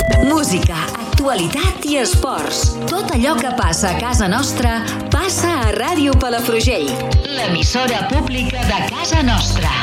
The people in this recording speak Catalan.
Música, actualitat i esports. Tot allò que passa a casa nostra passa a Ràdio Palafrugell, l'emissora pública de casa nostra.